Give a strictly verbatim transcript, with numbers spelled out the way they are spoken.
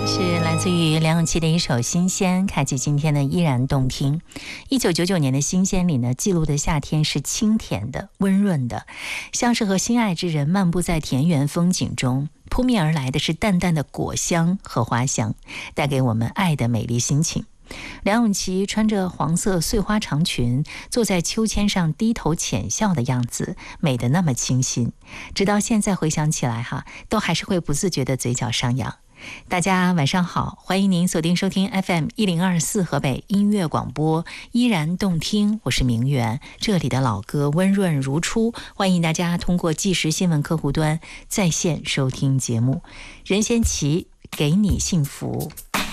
是来自于梁咏琪的一首《新鲜》，开启今天的依然动听。一九九九年的《新鲜》里呢，记录的夏天是清甜的、温润的，像是和心爱之人漫步在田园风景中，扑面而来的是淡淡的果香和花香，带给我们爱的美丽心情。梁咏琪穿着黄色碎花长裙，坐在秋千上低头浅笑的样子，美得那么清新，直到现在回想起来哈，都还是会不自觉的嘴角上扬。大家晚上好，欢迎您锁定收听 F M 一零二四河北音乐广播，依然动听，我是明媛，这里的老歌温润如初，欢迎大家通过即时新闻客户端在线收听节目。任贤齐给你幸福。